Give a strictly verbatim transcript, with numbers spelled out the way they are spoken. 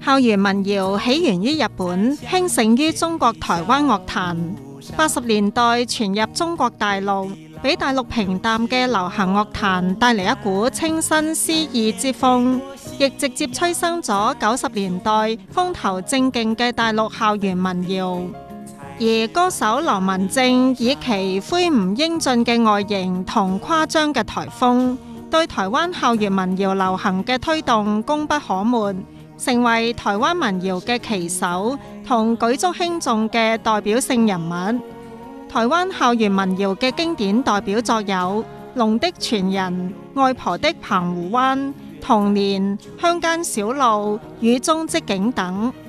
校園民謠起源於日本，興盛於中國台灣樂壇。八十年代傳入中國大陸，俾大陸平淡嘅流行樂壇帶嚟一股清新詩意之風，亦直接催生咗九十年代風頭正勁嘅大陸校園民謠。而歌手羅文正以其魁梧英俊嘅外形同誇張嘅台風，對台灣校園民謠流行嘅推動功不可沒，成為台灣民謠嘅旗手同舉足輕重嘅代表性人物。台灣校園民謠嘅經典代表作有《龍的傳人》、《外婆的澎湖灣》、《童年》、《鄉間小路》、《雨中即景》等。